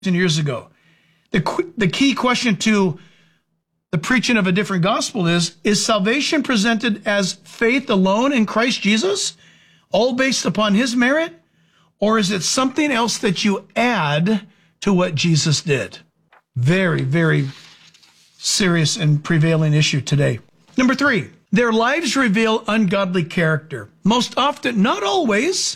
years ago. The key question to the preaching of a different gospel is salvation presented as faith alone in Christ Jesus, all based upon his merit, or is it something else that you add to what Jesus did? Very, very serious and prevailing issue today. Number 3, their lives reveal ungodly character. Most often, not always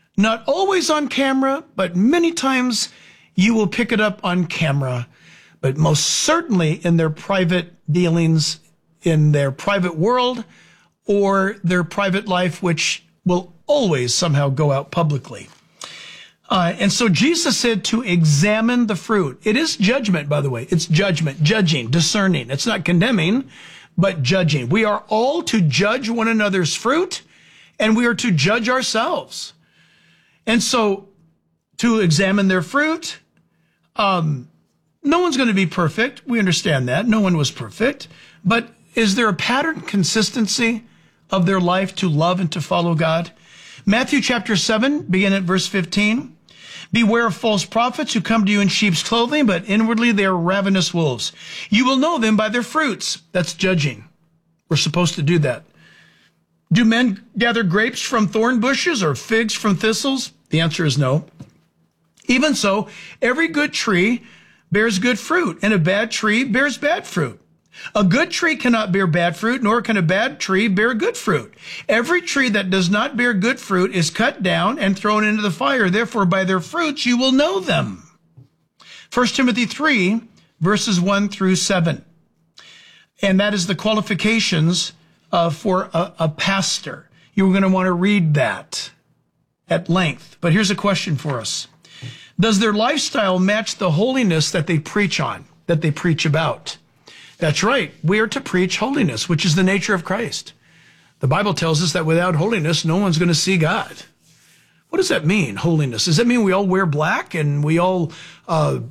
on camera, but many times you will pick it up on camera, but most certainly in their private dealings, in their private world, or their private life, which will always somehow go out publicly. And so Jesus said to examine the fruit. It is judgment, by the way. It's judgment, judging, discerning. It's not condemning, but judging. We are all to judge one another's fruit, and we are to judge ourselves. And so to examine their fruit, no one's going to be perfect. We understand that. No one was perfect. But is there a pattern, consistency of their life to love and to follow God? Matthew chapter 7, begin at verse 15. Beware of false prophets who come to you in sheep's clothing, but inwardly they are ravenous wolves. You will know them by their fruits. That's judging. We're supposed to do that. Do men gather grapes from thorn bushes or figs from thistles? The answer is no. Even so, every good tree bears good fruit, and a bad tree bears bad fruit. A good tree cannot bear bad fruit, nor can a bad tree bear good fruit. Every tree that does not bear good fruit is cut down and thrown into the fire. Therefore, by their fruits you will know them. 1 Timothy 3, verses 1 through 7. And that is the qualifications for a pastor. You're going to want to read that at length. But here's a question for us. Does their lifestyle match the holiness that they preach on, that they preach about? That's right. We are to preach holiness, which is the nature of Christ. The Bible tells us that without holiness, no one's going to see God. What does that mean, holiness? Does that mean we all wear black and we all, live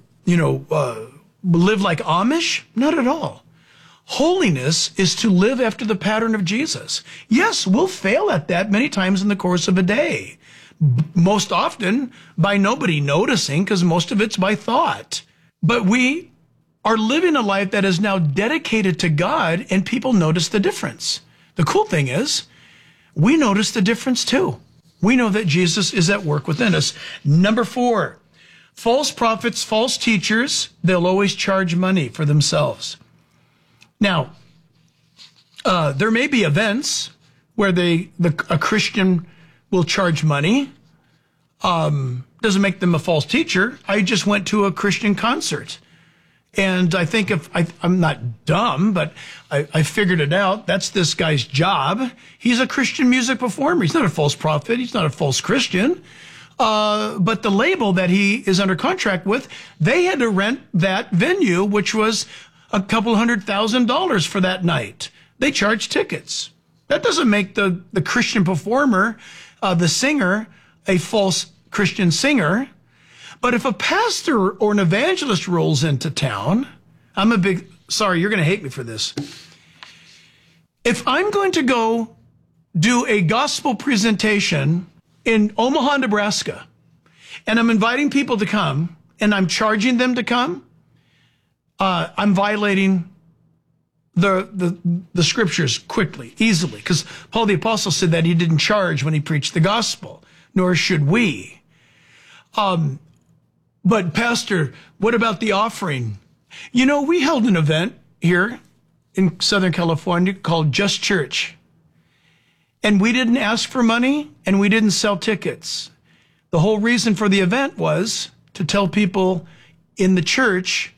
like Amish? Not at all. Holiness is to live after the pattern of Jesus. Yes, we'll fail at that many times in the course of a day. Most often by nobody noticing, because most of it's by thought. But we are living a life that is now dedicated to God, and people notice the difference. The cool thing is, we notice the difference too. We know that Jesus is at work within us. Number 4, false prophets, false teachers, they'll always charge money for themselves. Now, there may be events where a Christian will charge money. Doesn't make them a false teacher. I just went to a Christian concert. And I think I'm not dumb, but I figured it out. That's this guy's job. He's a Christian music performer. He's not a false prophet. He's not a false Christian. But the label that he is under contract with, they had to rent that venue, which was a couple $100,000 for that night. They charge tickets. That doesn't make the Christian performer, the singer, a false Christian singer. But if a pastor or an evangelist rolls into town, sorry, you're going to hate me for this. If I'm going to go do a gospel presentation in Omaha, Nebraska, and I'm inviting people to come, and I'm charging them to come, I'm violating the scriptures quickly, easily, because Paul the Apostle said that he didn't charge when he preached the gospel, nor should we. But Pastor, what about the offering? You know, we held an event here in Southern California called Just Church. And we didn't ask for money and we didn't sell tickets. The whole reason for the event was to tell people in the church,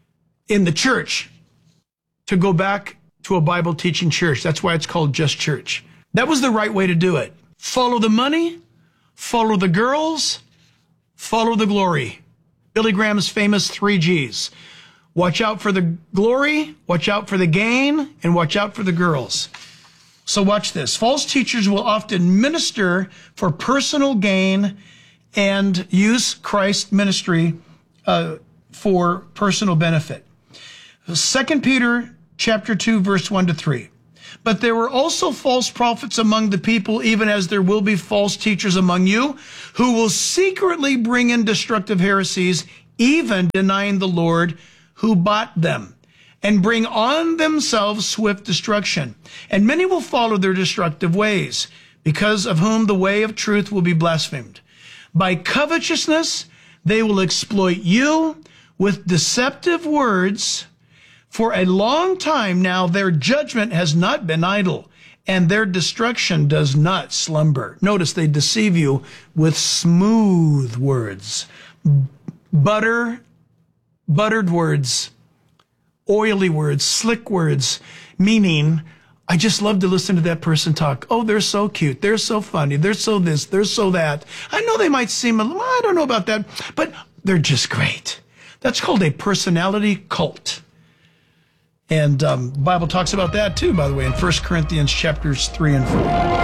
to go back to a Bible teaching church. That's why it's called Just Church. That was the right way to do it. Follow the money, follow the girls, follow the glory. Billy Graham's famous 3 G's. Watch out for the glory, watch out for the gain, and watch out for the girls. So watch this. False teachers will often minister for personal gain and use Christ's ministry for personal benefit. 2 Peter chapter 2, verse 1 to 3. But there were also false prophets among the people, even as there will be false teachers among you, who will secretly bring in destructive heresies, even denying the Lord who bought them, and bring on themselves swift destruction. And many will follow their destructive ways, because of whom the way of truth will be blasphemed. By covetousness, they will exploit you with deceptive words. For a long time now, their judgment has not been idle, and their destruction does not slumber. Notice they deceive you with smooth words, buttered words, oily words, slick words, meaning, I just love to listen to that person talk. Oh, they're so cute. They're so funny. They're so this. They're so that. I know they might seem, I don't know about that, but they're just great. That's called a personality cult. And the Bible talks about that too, by the way, in 1 Corinthians chapters 3 and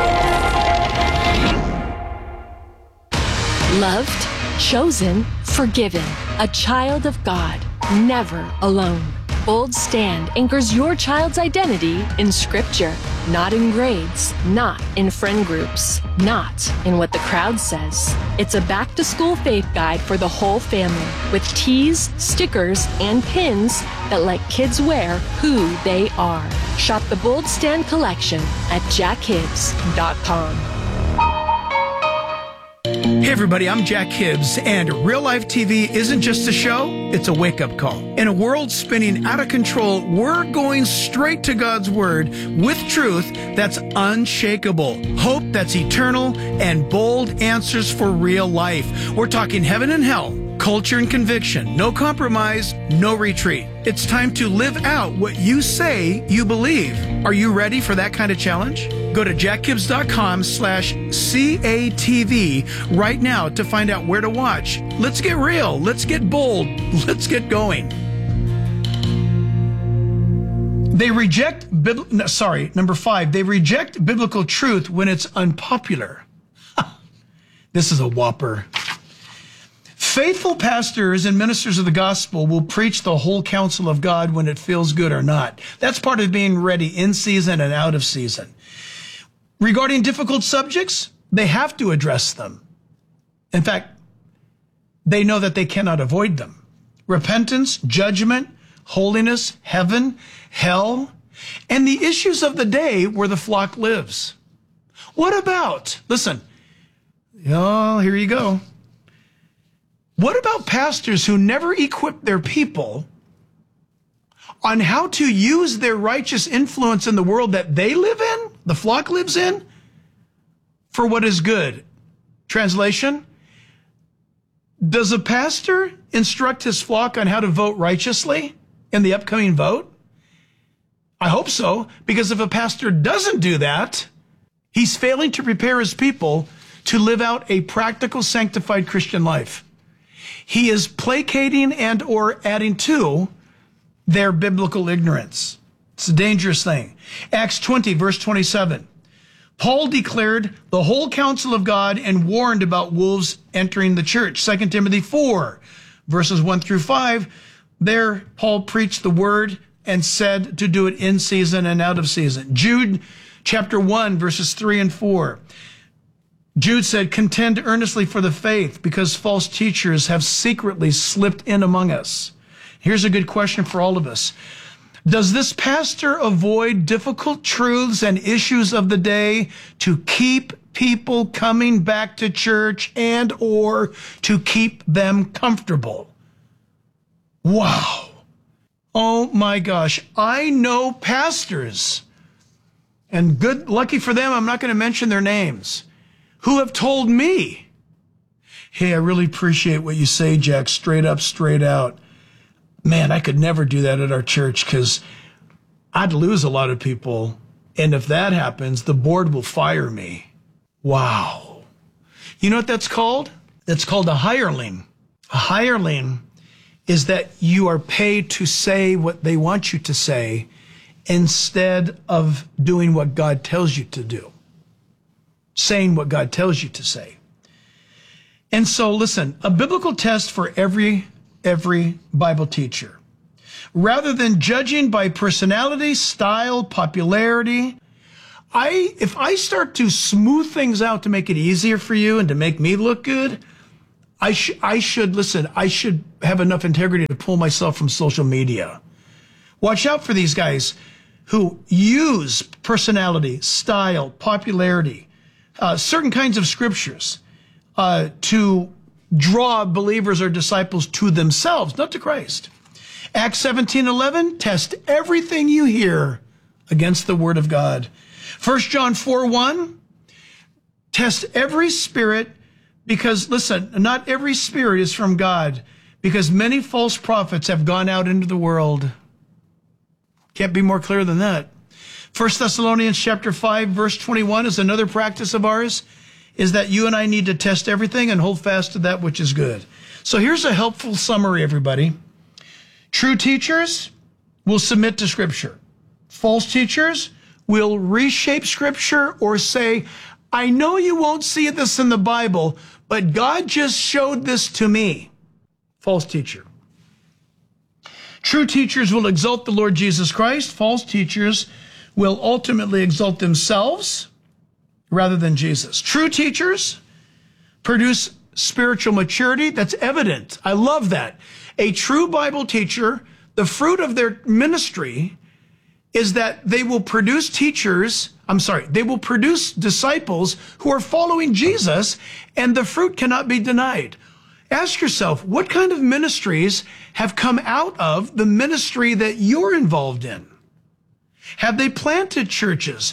4. Loved, chosen, forgiven, a child of God, never alone. Bold Stand anchors your child's identity in Scripture, not in grades, not in friend groups, not in what the crowd says. It's a back-to-school faith guide for the whole family with tees, stickers, and pins that let kids wear who they are. Shop the Bold Stand collection at jackhibbs.com. Hey everybody, I'm Jack Hibbs, and Real Life TV isn't just a show, it's a wake-up call. In a world spinning out of control, we're going straight to God's Word with truth that's unshakable, hope that's eternal, and bold answers for real life. We're talking heaven and hell, culture and conviction, no compromise, no retreat. It's time to live out what you say you believe. Are you ready for that kind of challenge? Go to jackhibbs.com/CATV right now to find out where to watch. Let's get real. Let's get bold. Let's get going. Number 5, they reject biblical truth when it's unpopular. This is a whopper. Faithful pastors and ministers of the gospel will preach the whole counsel of God when it feels good or not. That's part of being ready in season and out of season. Regarding difficult subjects, they have to address them. In fact, they know that they cannot avoid them. Repentance, judgment, holiness, heaven, hell, and the issues of the day where the flock lives. What about, listen, here you go. What about pastors who never equip their people on how to use their righteous influence in the world that they live in, the flock lives in, for what is good? Translation, does a pastor instruct his flock on how to vote righteously in the upcoming vote? I hope so, because if a pastor doesn't do that, he's failing to prepare his people to live out a practical, sanctified Christian life. He is placating and or adding to their biblical ignorance. It's a dangerous thing. Acts 20, verse 27. Paul declared the whole counsel of God and warned about wolves entering the church. 2 Timothy 4, verses 1 through 5. There, Paul preached the word and said to do it in season and out of season. Jude chapter 1, verses 3 and 4. Jude said, contend earnestly for the faith because false teachers have secretly slipped in among us. Here's a good question for all of us. Does this pastor avoid difficult truths and issues of the day to keep people coming back to church and or to keep them comfortable? Wow. Oh my gosh. I know pastors, and lucky for them, I'm not going to mention their names, who have told me, hey, I really appreciate what you say, Jack, straight up, straight out. Man, I could never do that at our church because I'd lose a lot of people. And if that happens, the board will fire me. Wow. You know what that's called? That's called a hireling. A hireling is that you are paid to say what they want you to say instead of doing what God tells you to do. Saying what God tells you to say. And so listen, a biblical test for every Bible teacher. Rather than judging by personality, style, popularity, if I start to smooth things out to make it easier for you and to make me look good, I should listen. I should have enough integrity to pull myself from social media. Watch out for these guys who use personality, style, popularity, certain kinds of scriptures to draw believers or disciples to themselves, not to Christ. Acts 17:11, test everything you hear against the word of God. 1 John 4:1, test every spirit, because, listen, not every spirit is from God, because many false prophets have gone out into the world. Can't be more clear than that. 1 Thessalonians chapter 5, verse 21 is another practice of ours, is that you and I need to test everything and hold fast to that which is good. So here's a helpful summary, everybody. True teachers will submit to Scripture. False teachers will reshape Scripture or say, I know you won't see this in the Bible, but God just showed this to me. False teacher. True teachers will exalt the Lord Jesus Christ. False teachers will ultimately exalt themselves rather than Jesus. True teachers produce spiritual maturity. That's evident. I love that. A true Bible teacher, the fruit of their ministry is that they will produce they will produce disciples who are following Jesus, and the fruit cannot be denied. Ask yourself, what kind of ministries have come out of the ministry that you're involved in? Have they planted churches?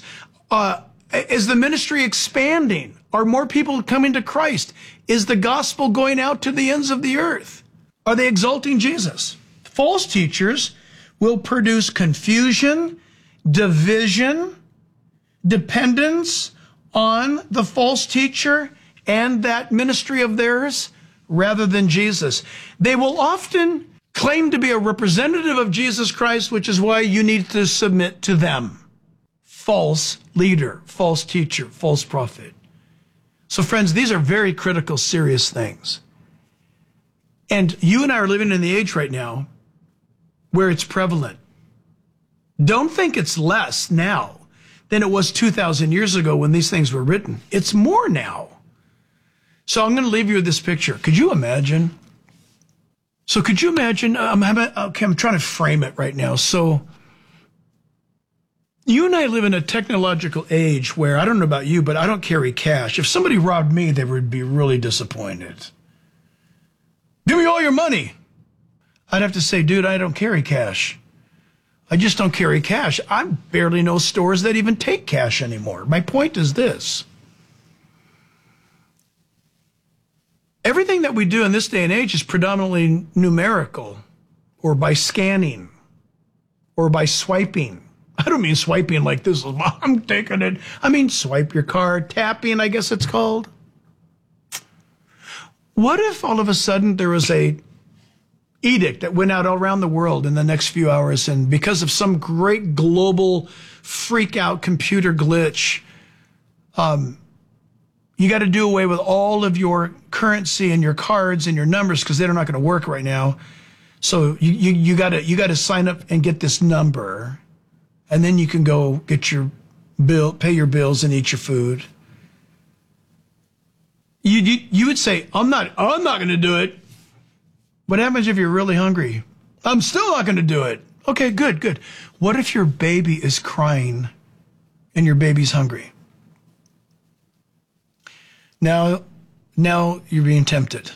Is the ministry expanding? Are more people coming to Christ? Is the gospel going out to the ends of the earth? Are they exalting Jesus? False teachers will produce confusion, division, dependence on the false teacher and that ministry of theirs rather than Jesus. They will often claim to be a representative of Jesus Christ, which is why you need to submit to them. False leader, false teacher, false prophet. So friends, these are very critical, serious things. And you and I are living in the age right now where it's prevalent. Don't think it's less now than it was 2,000 years ago when these things were written. It's more now. So I'm going to leave you with this picture. Could you imagine? I'm trying to frame it right now. So you and I live in a technological age where, I don't know about you, but I don't carry cash. If somebody robbed me, they would be really disappointed. Give me all your money. I'd have to say, dude, I don't carry cash. I just don't carry cash. I barely know stores that even take cash anymore. My point is this. Everything that we do in this day and age is predominantly numerical, or by scanning, or by swiping. I don't mean swiping like this, I'm taking it. I mean swipe your card, tapping, I guess it's called. What if all of a sudden there was a edict that went out all around the world in the next few hours, and because of some great global freak out computer glitch, you got to do away with all of your currency and your cards and your numbers because they're not going to work right now. So you got to sign up and get this number, and then you can go get your bill, pay your bills, and eat your food. You would say, I'm not going to do it. What happens if you're really hungry? I'm still not going to do it. Okay, good. What if your baby is crying and your baby's hungry? Now you're being tempted.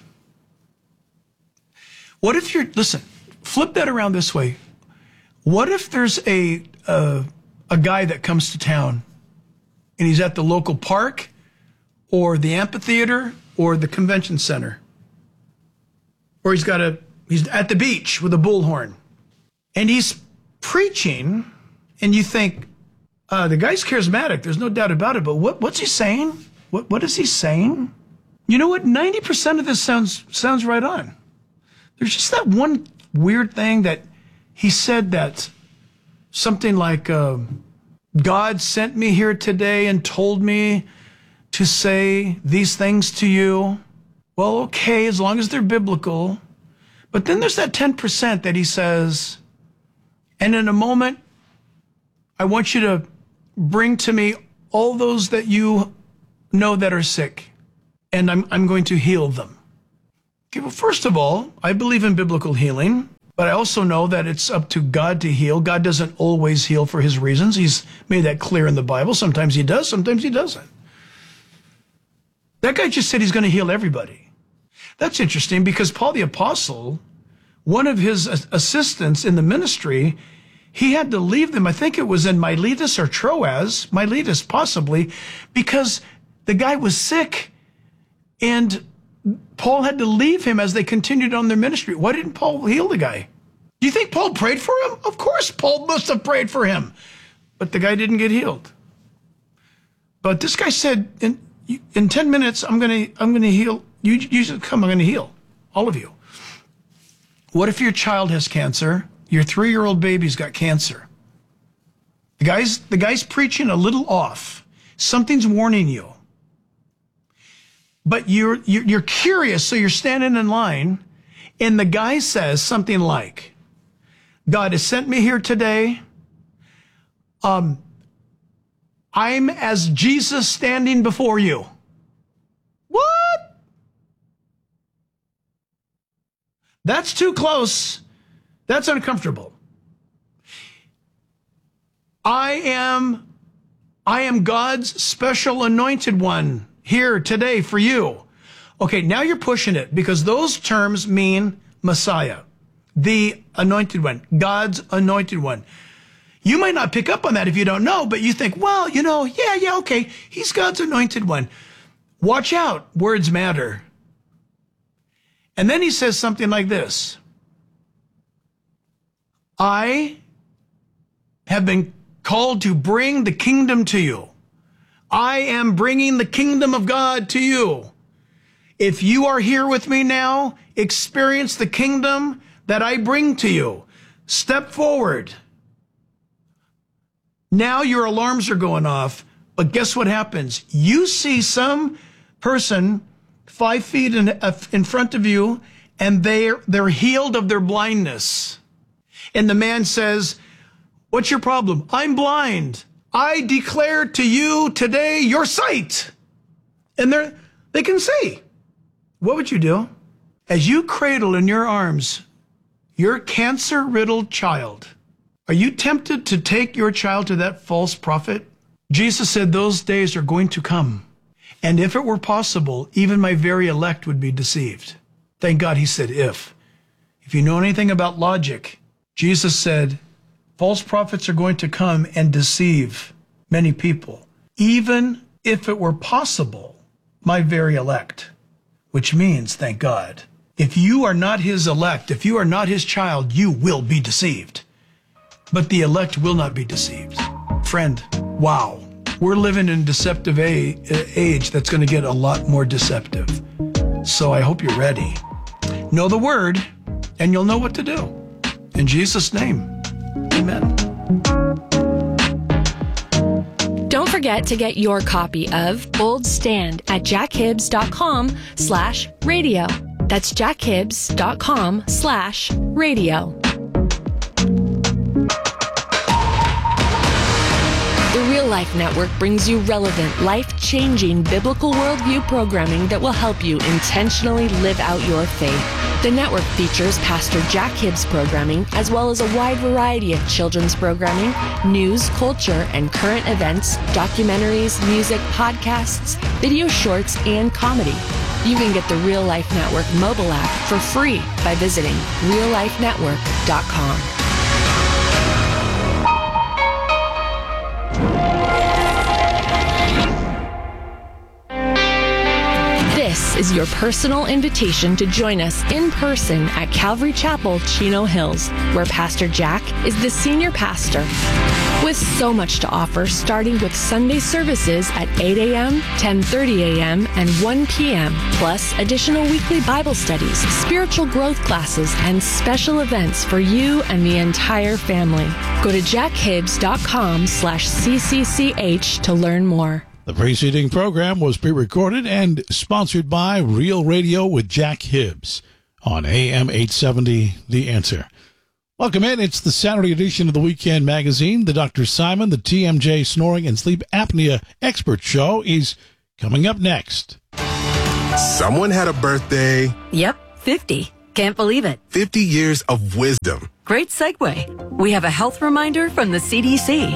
What if listen, flip that around this way. What if there's a guy that comes to town and he's at the local park or the amphitheater or the convention center? Or he's at the beach with a bullhorn and he's preaching, and you think, the guy's charismatic. There's no doubt about it. But what's he saying? What is he saying? You know what? 90% of this sounds right on. There's just that one weird thing that he said, that something like, God sent me here today and told me to say these things to you. Well, okay, as long as they're biblical. But then there's that 10% that he says, and in a moment, I want you to bring to me all those that you know that are sick, and I'm going to heal them. Okay, well, first of all, I believe in biblical healing, but I also know that it's up to God to heal. God doesn't always heal for his reasons. He's made that clear in the Bible. Sometimes he does, sometimes he doesn't. That guy just said he's going to heal everybody. That's interesting because Paul the Apostle, one of his assistants in the ministry, he had to leave them. I think it was in Miletus or Troas, Miletus possibly, because the guy was sick and Paul had to leave him as they continued on their ministry. Why didn't Paul heal the guy? Do you think Paul prayed for him? Of course, Paul must have prayed for him, but the guy didn't get healed. But this guy said, in 10 minutes, I'm going to heal. You should come, I'm going to heal all of you. What if your child has cancer? Your 3-year-old baby's got cancer. The guy's preaching a little off. Something's warning you. But you're curious, so you're standing in line, and the guy says something like, God has sent me here today. I'm as Jesus standing before you. What? That's too close. That's uncomfortable. I am God's special anointed one here today for you. Okay, now you're pushing it because those terms mean Messiah, the anointed one, God's anointed one. You might not pick up on that if you don't know, but you think, well, yeah, okay, he's God's anointed one. Watch out, words matter. And then he says something like this. I have been called to bring the kingdom to you. I am bringing the kingdom of God to you. If you are here with me now, experience the kingdom that I bring to you. Step forward. Now your alarms are going off, but guess what happens? You see some person 5 feet in front of you, and they're healed of their blindness. And the man says, what's your problem? I'm blind. I declare to you today your sight. And they can see. What would you do? As you cradle in your arms your cancer-riddled child, are you tempted to take your child to that false prophet? Jesus said those days are going to come. And if it were possible, even my very elect would be deceived. Thank God he said if. If you know anything about logic, Jesus said, false prophets are going to come and deceive many people, even if it were possible, my very elect, which means, thank God, if you are not his elect, if you are not his child, you will be deceived. But the elect will not be deceived. Friend, wow, we're living in a deceptive age that's going to get a lot more deceptive. So I hope you're ready. Know the word, and you'll know what to do. In Jesus' name, amen. Don't forget to get your copy of Bold Stand at jackhibbs.com/radio. That's jackhibbs.com/radio. The Real Life Network brings you relevant, life-changing biblical worldview programming that will help you intentionally live out your faith. The network features Pastor Jack Hibbs programming, as well as a wide variety of children's programming, news, culture, and current events, documentaries, music, podcasts, video shorts, and comedy. You can get the Real Life Network mobile app for free by visiting reallifenetwork.com. This is your personal invitation to join us in person at Calvary Chapel, Chino Hills, where Pastor Jack is the senior pastor. With so much to offer, starting with Sunday services at 8 a.m., 10:30 a.m., and 1 p.m., plus additional weekly Bible studies, spiritual growth classes, and special events for you and the entire family. Go to jackhibbs.com/CCCH to learn more. The preceding program was pre-recorded and sponsored by Real Radio with Jack Hibbs on AM 870, The Answer. Welcome in. It's the Saturday edition of the Weekend Magazine. The Dr. Simon, the TMJ Snoring and Sleep Apnea Expert Show is coming up next. Someone had a birthday. Yep. 50. Can't believe it. 50 years of wisdom. Great segue. We have a health reminder from the CDC.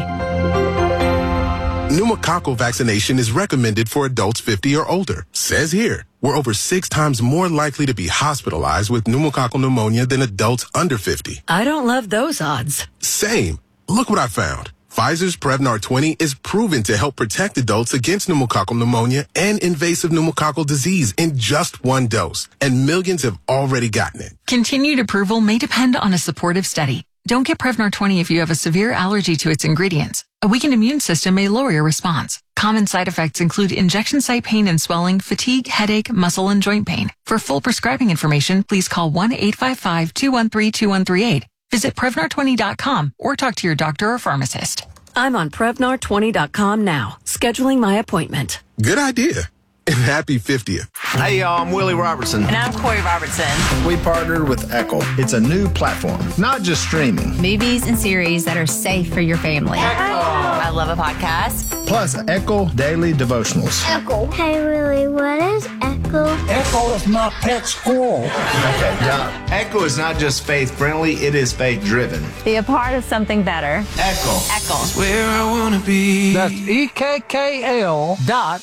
Pneumococcal vaccination is recommended for adults 50 or older. Says here, we're over 6 times more likely to be hospitalized with pneumococcal pneumonia than adults under 50. I don't love those odds. Same. Look what I found. Pfizer's Prevnar 20 is proven to help protect adults against pneumococcal pneumonia and invasive pneumococcal disease in just 1 dose, and millions have already gotten it. Continued approval may depend on a supportive study. Don't get Prevnar 20 if you have a severe allergy to its ingredients. A weakened immune system may lower your response. Common side effects include injection site pain and swelling, fatigue, headache, muscle, and joint pain. For full prescribing information, please call 1-855-213-2138. Visit Prevnar20.com or talk to your doctor or pharmacist. I'm on Prevnar20.com now, scheduling my appointment. Good idea. And happy 50th. Hey, y'all, I'm Willie Robertson. And I'm Corey Robertson. We partnered with Echo. It's a new platform, not just streaming. Movies and series that are safe for your family. Echo. I love a podcast. Plus, Echo Daily Devotionals. Echo. Hey, Willie, what is Echo? Echo is my pet squirrel. Okay, Doc. Echo is not just faith-friendly, it is faith-driven. Be a part of something better. Echo. Echo. Where I want to be. That's EKKL.com.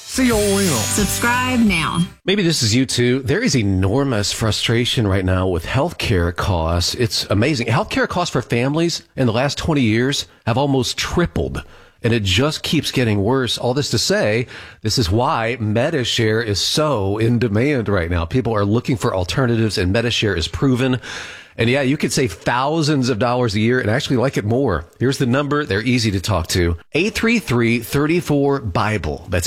Subscribe now. Maybe this is you too. There is enormous frustration right now with healthcare costs. It's amazing. Healthcare costs for families in the last 20 years have almost tripled. And it just keeps getting worse. All this to say, this is why Medi-Share is so in demand right now. People are looking for alternatives, and Medi-Share is proven. And yeah, you could save thousands of dollars a year and actually like it more. Here's the number. They're easy to talk to. 833-34-BIBLE. That's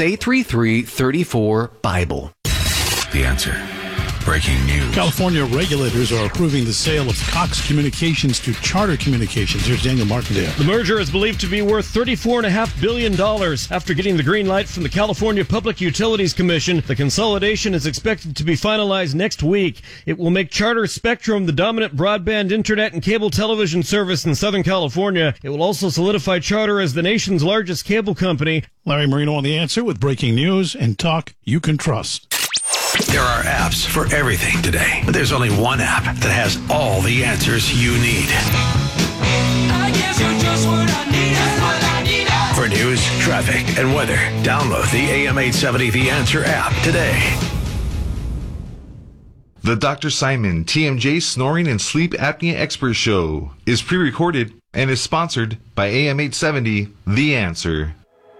833-34-BIBLE. The Answer. Breaking news. California regulators are approving the sale of Cox Communications to Charter Communications. Here's Daniel Martindale. The merger is believed to be worth $34.5 billion. After getting the green light from the California Public Utilities Commission, the consolidation is expected to be finalized next week. It will make Charter Spectrum the dominant broadband, internet, and cable television service in Southern California. It will also solidify Charter as the nation's largest cable company. Larry Marino on The Answer with breaking news and talk you can trust. There are apps for everything today, but there's only one app that has all the answers you need. I guess you're just what I need. What I need. For news, traffic, and weather, download the AM 870 The Answer app today. The Dr. Simon TMJ Snoring and Sleep Apnea Expert Show is pre-recorded and is sponsored by AM 870 The Answer.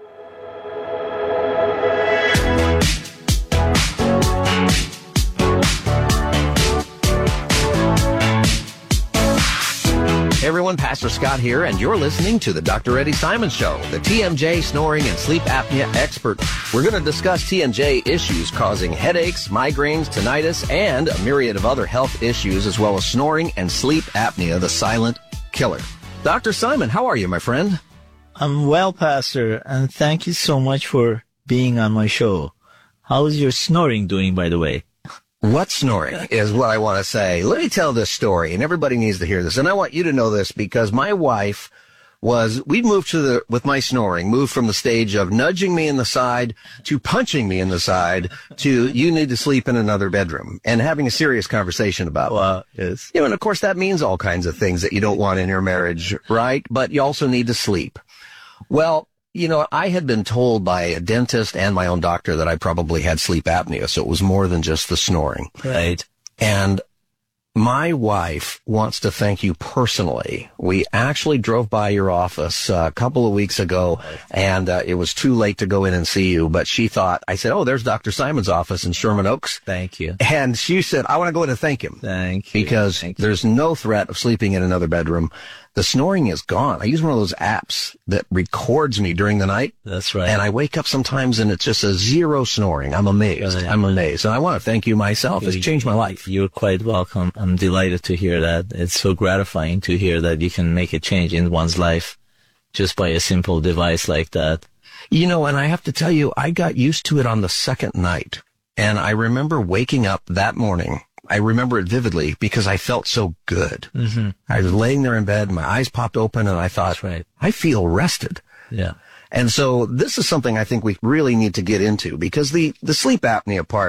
Hey everyone, Pastor Scott here, and you're listening to the Dr. Eddie Simon Show, the TMJ Snoring and Sleep Apnea Expert. We're going to discuss TMJ issues causing headaches, migraines, tinnitus, and a myriad of other health issues, as well as snoring and sleep apnea, the silent killer. Dr. Simon, how are you, my friend? I'm well, Pastor, and thank you so much for being on my show. How's your snoring doing, by the way? What snoring is what I want to say. Let me tell this story, and everybody needs to hear this. And I want you to know this because my wife we moved with my snoring, moved from the stage of nudging me in the side to punching me in the side to you need to sleep in another bedroom and having a serious conversation about it. Well, yes. You know, and of course that means all kinds of things that you don't want in your marriage, right? But you also need to sleep. Well, you know, I had been told by a dentist and my own doctor that I probably had sleep apnea, so it was more than just the snoring. Right. And my wife wants to thank you personally. We actually drove by your office a couple of weeks ago, and it was too late to go in and see you, but she thought, I said, oh, there's Dr. Simon's office in Sherman Oaks. Thank you. And she said, I want to go in and thank him. Thank you. Because there's no threat of sleeping in another bedroom. The snoring is gone. I use one of those apps that records me during the night. That's right. And I wake up sometimes and it's just a zero snoring. I'm amazed. I'm amazed. And I want to thank you myself. It's changed my life. You're quite welcome. I'm delighted to hear that. It's so gratifying to hear that you can make a change in one's life just by a simple device like that. You know, and I have to tell you, I got used to it on the second night. And I remember waking up that morning. I remember it vividly because I felt so good. Mm-hmm. I was laying there in bed, my eyes popped open, and I thought, right. I feel rested. Yeah. And so this is something I think we really need to get into because the sleep apnea part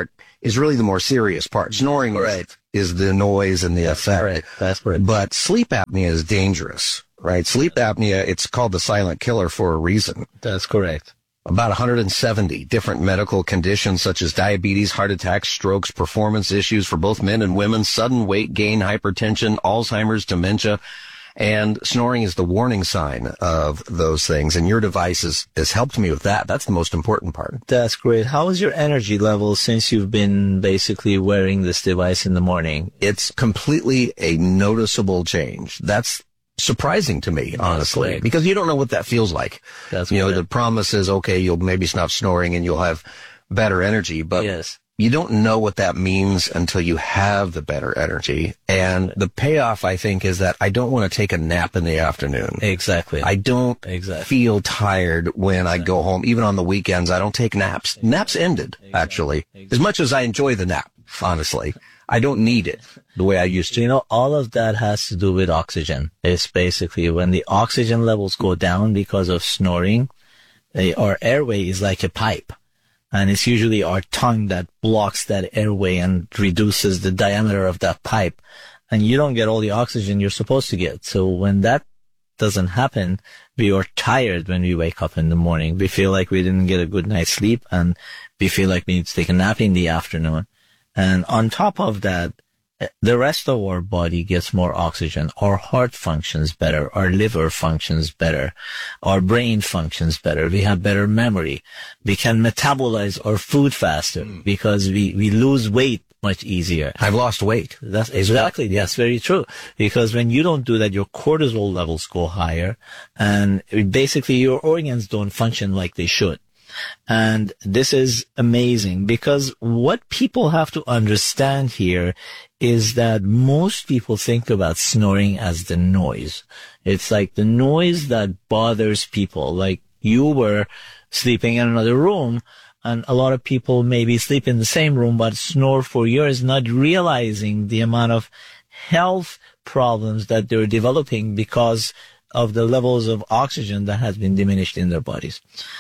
is really the more serious part. Snoring is the noise and the effect. That's correct. But sleep apnea is dangerous, right? Sleep apnea, it's called the silent killer for a reason. That's correct. About 170 different medical conditions such as diabetes, heart attacks, strokes, performance issues for both men and women, sudden weight gain, hypertension, Alzheimer's, dementia. And snoring is the warning sign of those things. And your device has helped me with that. That's the most important part. That's great. How is your energy level since you've been basically wearing this device in the morning? It's completely a noticeable change. That's surprising to me, honestly, because you don't know what that feels like. That's the promise is, okay, you'll maybe stop snoring and you'll have better energy, but you don't know what that means until you have the better energy. And the payoff, I think, is that I don't want to take a nap in the afternoon. Exactly. I don't feel tired when I go home. Even on the weekends, I don't take naps. Naps ended, actually. As much as I enjoy the nap, honestly. I don't need it the way I used to. You know, all of that has to do with oxygen. It's basically when the oxygen levels go down because of snoring, our airway is like a pipe. And it's usually our tongue that blocks that airway and reduces the diameter of that pipe. And you don't get all the oxygen you're supposed to get. So when that doesn't happen, we are tired when we wake up in the morning. We feel like we didn't get a good night's sleep, and we feel like we need to take a nap in the afternoon. And on top of that, the rest of our body gets more oxygen. Our heart functions better. Our liver functions better. Our brain functions better. We have better memory. We can metabolize our food faster because we lose weight much easier. I've lost weight. That's exactly. Yes, very true. Because when you don't do that, your cortisol levels go higher, and basically your organs don't function like they should. And this is amazing because what people have to understand here is that most people think about snoring as the noise. It's like the noise that bothers people. Like you were sleeping in another room, and a lot of people maybe sleep in the same room but snore for years, not realizing the amount of health problems that they're developing because of the levels of oxygen that has been diminished in their bodies.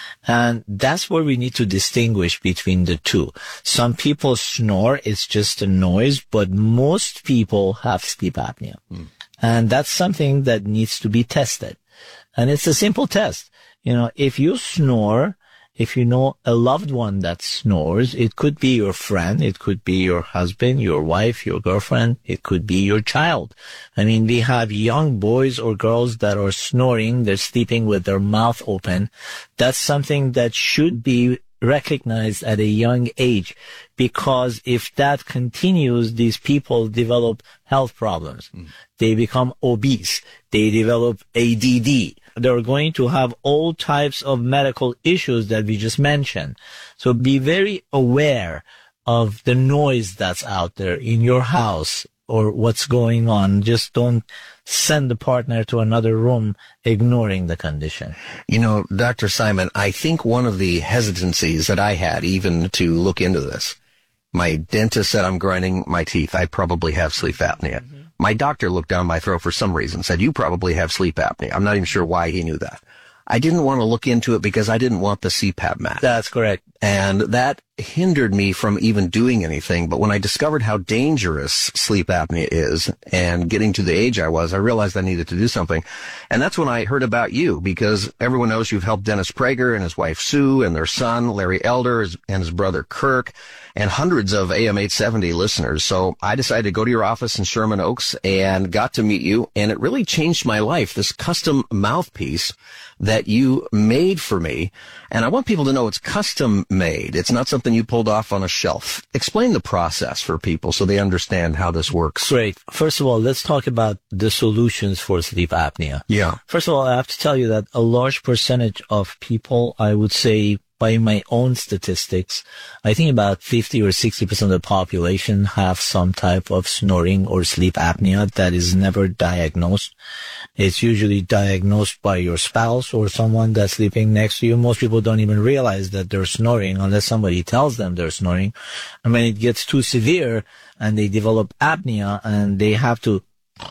And that's where we need to distinguish between the two. Some people snore, it's just a noise, but most people have sleep apnea. And that's something that needs to be tested. And it's a simple test. You know, if you snore, if you know a loved one that snores, it could be your friend, it could be your husband, your wife, your girlfriend, it could be your child. I mean, we have young boys or girls that are snoring, they're sleeping with their mouth open. That's something that should be recognized at a young age, because if that continues, these people develop health problems. They become obese. They develop ADD. They're going to have all types of medical issues that we just mentioned. So be very aware of the noise that's out there in your house or what's going on. Just don't send the partner to another room ignoring the condition. You know, Dr. Simon, I think one of the hesitancies that I had even to look into this, my dentist said I'm grinding my teeth. I probably have sleep apnea. My doctor looked down my throat for some reason, said, you probably have sleep apnea. I'm not even sure why he knew that. I didn't want to look into it because I didn't want the CPAP mat. That's correct. And that hindered me from even doing anything. But when I discovered how dangerous sleep apnea is and getting to the age I was, I realized I needed to do something. And that's when I heard about you, because everyone knows you've helped Dennis Prager and his wife Sue and their son, Larry Elder, and his brother Kirk, and hundreds of AM 870 listeners. So I decided to go to your office in Sherman Oaks and got to meet you. And it really changed my life, this custom mouthpiece that you made for me. And I want people to know it's custom made. It's not something you pulled off on a shelf. Explain the process for people so they understand how this works. Great. First of all, let's talk about the solutions for sleep apnea. Yeah. First of all, I have to tell you that a large percentage of people, I would say, by my own statistics, I think about 50 or 60% of the population have some type of snoring or sleep apnea that is never diagnosed. It's usually diagnosed by your spouse or someone that's sleeping next to you. Most people don't even realize that they're snoring unless somebody tells them they're snoring. And when it gets too severe and they develop apnea and they have to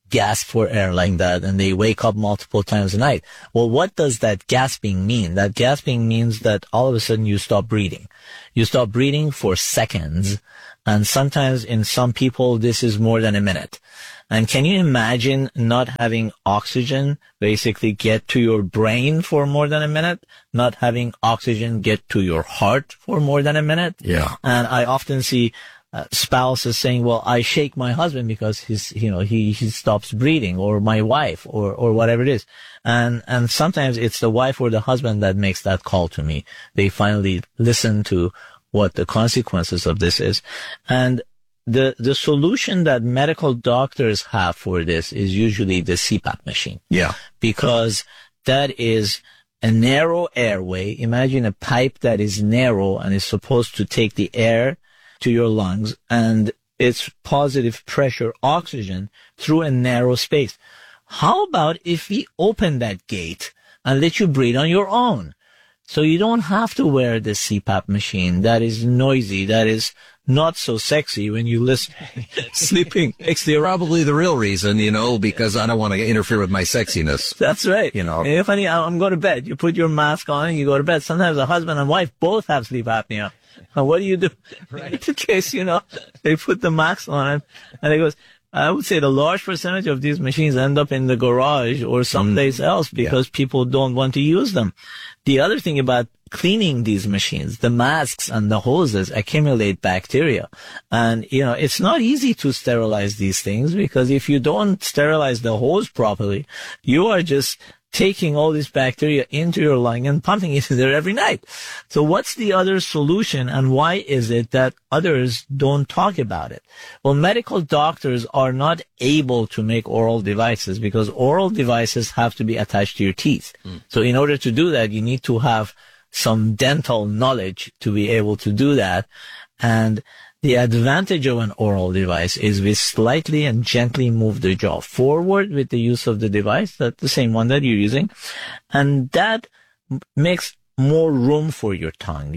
gasp for air like that, and they wake up multiple times a night. Well, what does that gasping mean? That gasping means that all of a sudden you stop breathing. You stop breathing for seconds, and sometimes in some people this is more than a minute. And can you imagine not having oxygen basically get to your brain for more than a minute? Not having oxygen get to your heart for more than a minute? Yeah. And I often see spouses saying, well, I shake my husband because he stops breathing, or my wife, or whatever it is. And sometimes it's the wife or the husband that makes that call to me. They finally listen to what the consequences of this is. And the solution that medical doctors have for this is usually the CPAP machine. Yeah. Because that is a narrow airway. Imagine a pipe that is narrow and is supposed to take the air to your lungs, and it's positive pressure oxygen through a narrow space. How about if we open that gate and let you breathe on your own? So you don't have to wear the CPAP machine that is noisy, that is not so sexy when you listen sleeping. It's probably the real reason, because I don't want to interfere with my sexiness. That's right. If I'm going to bed, you put your mask on and you go to bed. Sometimes a husband and wife both have sleep apnea. And what do you do? Right. In case, they put the mask on and it goes, I would say the large percentage of these machines end up in the garage or someplace else because people don't want to use them. The other thing about cleaning these machines, the masks and the hoses accumulate bacteria. And, it's not easy to sterilize these things, because if you don't sterilize the hose properly, you are just taking all this bacteria into your lung and pumping it in there every night. So what's the other solution, and why is it that others don't talk about it? Well, medical doctors are not able to make oral devices because oral devices have to be attached to your teeth. So in order to do that, you need to have some dental knowledge to be able to do that. And the advantage of an oral device is we slightly and gently move the jaw forward with the use of the device, that's the same one that you're using, and that makes more room for your tongue.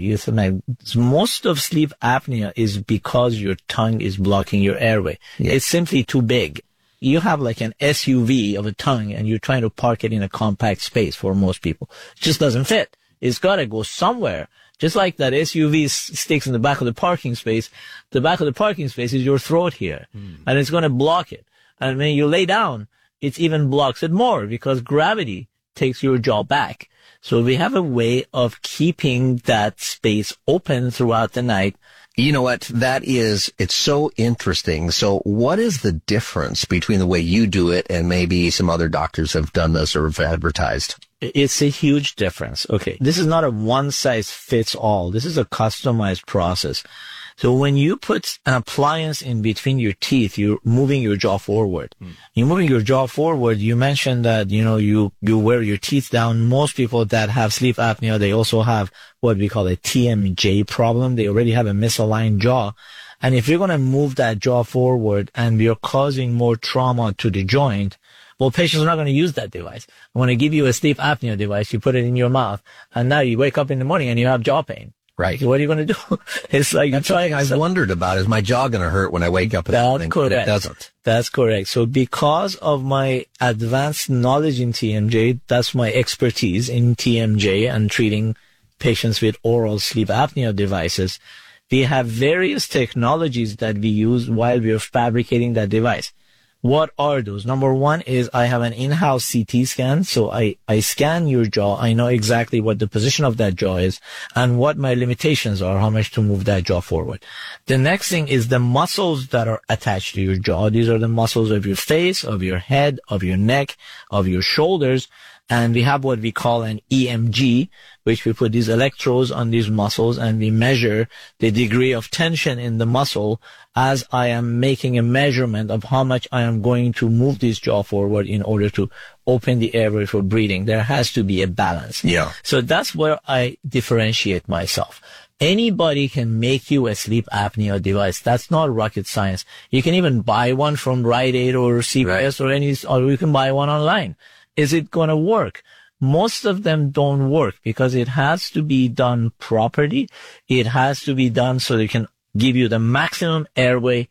Most of sleep apnea is because your tongue is blocking your airway. Yeah. It's simply too big. You have like an SUV of a tongue and you're trying to park it in a compact space for most people. It just doesn't fit. It's got to go somewhere. Just like that SUV sticks in the back of the parking space, the back of the parking space is your throat here, and it's going to block it. And when you lay down, it even blocks it more because gravity takes your jaw back. So we have a way of keeping that space open throughout the night. You know what? It's so interesting. So what is the difference between the way you do it and maybe some other doctors have done this or have advertised? It's a huge difference. Okay. This is not a one size fits all. This is a customized process. So when you put an appliance in between your teeth, you're moving your jaw forward. You're moving your jaw forward. You mentioned that, you wear your teeth down. Most people that have sleep apnea, they also have what we call a TMJ problem. They already have a misaligned jaw. And if you're going to move that jaw forward and you're causing more trauma to the joint, well, patients are not going to use that device. I want to give you a sleep apnea device. You put it in your mouth, and now you wake up in the morning and you have jaw pain. Right. So what are you going to do? It's like that's something I've wondered about. Is my jaw going to hurt when I wake up in the morning? Correct. It doesn't. That's correct. So because of my advanced knowledge in TMJ, that's my expertise in TMJ and treating patients with oral sleep apnea devices. We have various technologies that we use while we are fabricating that device. What are those? Number one is I have an in-house CT scan. So I scan your jaw. I know exactly what the position of that jaw is and what my limitations are, how much to move that jaw forward. The next thing is the muscles that are attached to your jaw. These are the muscles of your face, of your head, of your neck, of your shoulders. And we have what we call an EMG, which we put these electrodes on these muscles and we measure the degree of tension in the muscle as I am making a measurement of how much I am going to move this jaw forward in order to open the airway for breathing. There has to be a balance. Yeah. So that's where I differentiate myself. Anybody can make you a sleep apnea device. That's not rocket science. You can even buy one from Rite Aid or CVS or you can buy one online. Is it going to work? Most of them don't work because it has to be done properly. It has to be done so they can give you the maximum airway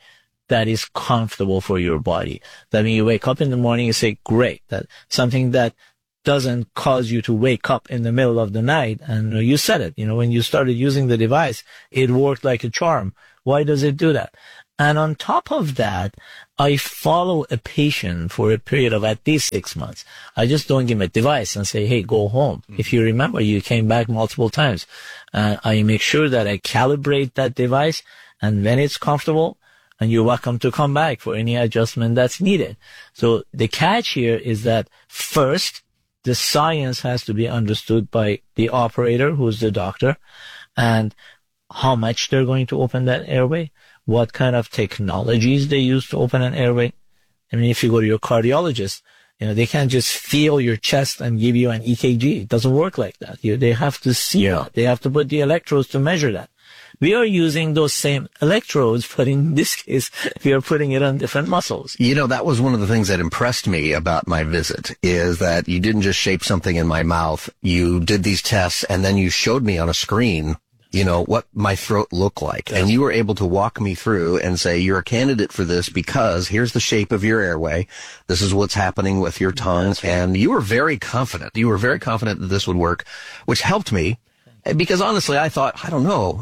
that is comfortable for your body. That when you wake up in the morning, you say, great, that something that doesn't cause you to wake up in the middle of the night. And you said it, when you started using the device, it worked like a charm. Why does it do that? And on top of that, I follow a patient for a period of at least 6 months. I just don't give him a device and say, hey, go home. If you remember, you came back multiple times. I make sure that I calibrate that device, and when it's comfortable, and you're welcome to come back for any adjustment that's needed. So the catch here is that first, the science has to be understood by the operator, who's the doctor, and how much they're going to open that airway, what kind of technologies they use to open an airway. I mean, if you go to your cardiologist, they can't just feel your chest and give you an EKG. It doesn't work like that. They have to see it. They have to put the electrodes to measure that. We are using those same electrodes, but in this case, we are putting it on different muscles. That was one of the things that impressed me about my visit, is that you didn't just shape something in my mouth. You did these tests, and then you showed me on a screen, what my throat looked like. Yes. And you were able to walk me through and say, you're a candidate for this because here's the shape of your airway. This is what's happening with your tongue. Right. And you were very confident. You were very confident that this would work, which helped me. Because honestly, I thought, I don't know,